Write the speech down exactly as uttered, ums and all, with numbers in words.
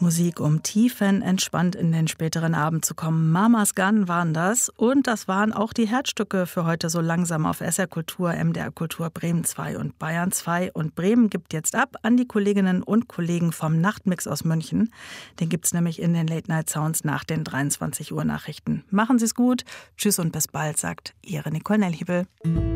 Musik, um tiefenentspannt in den späteren Abend zu kommen. Mamas Gun waren das. Und das waren auch die Herzstücke für heute so langsam auf S R Kultur, M D R Kultur, Bremen zwei und Bayern zwei. Und Bremen gibt jetzt ab an die Kolleginnen und Kollegen vom Nachtmix aus München. Den gibt's nämlich in den Late Night Sounds nach den dreiundzwanzig Uhr Nachrichten. Machen Sie's gut. Tschüss und bis bald, sagt Ihre Nicole Nelhibel.